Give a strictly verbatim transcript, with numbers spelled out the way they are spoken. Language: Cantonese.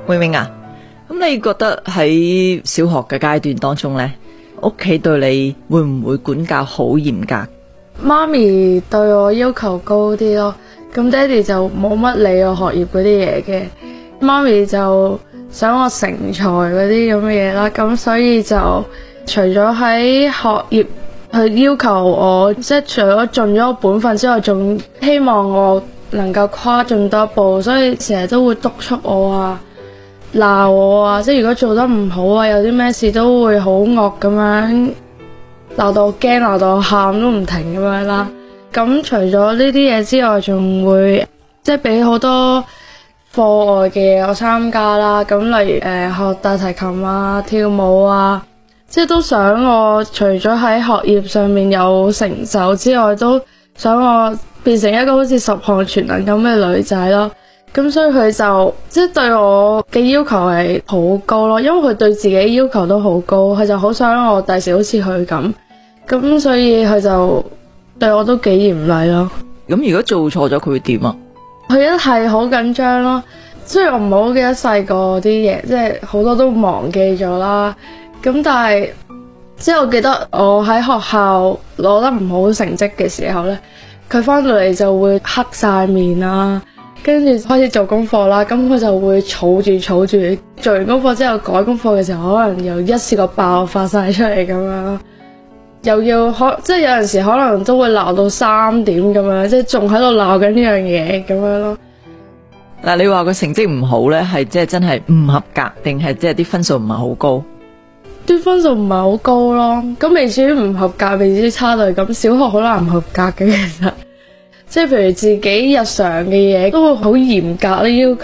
明明啊，咁你覺得喺小學嘅階段當中呢，屋企對你會唔會管教好嚴格？ 媽咪對我要求高啲咯，咁爹哋就冇乜理我學業嗰啲嘢嘅。媽咪就想我成才嗰啲咁嘅嘢啦，咁所以就除咗喺學業去要求我，即係除咗盡咗本分之外，仲希望我能夠跨進多一步，所以成日都會督促我啊，鬧我啊，即係如果做得唔好啊，有啲咩事都會好惡咁樣鬧到我驚，鬧到我喊都唔停咁樣啦。咁除咗呢啲嘢之外，仲會即係俾好多課外嘅嘢我參加啦。咁例如誒、呃、學大提琴啊、跳舞啊，即係都想我除咗喺學業上面有成就之外，都想我變成一個好似十項全能咁嘅女仔咯。咁所以佢就即係對我嘅要求係好高咯，因為佢對自己要求都好高，佢就好想我第時好似佢咁。咁所以佢就對我都幾嚴厲咯。 咁如果做錯咗佢會點啊？ 佢一係好緊張咯，雖然我唔係好記得細個啲嘢，即係好多都忘記咗啦。咁但係即係我記得我喺學校攞得唔好成績嘅時候呢，佢翻到嚟就會黑晒面啦，跟住開始做功課啦。咁佢就會儲住儲住，做完功課之後改功課嘅時候，可能又一次過爆發晒出嚟咁樣咯。又要可即係有陣時可能都會鬧到三點咁樣，即係仲喺度鬧緊呢樣嘢咁樣咯。 嗱，你話個成績唔好呢，係即係真係唔合格，定係即係啲分數唔係好高？ 啲分數唔係好高咯，咁未至於唔合格，未至於差到咁。小學好難唔合格嘅其實，即係譬如自己日常嘅嘢都會好嚴格啲要求。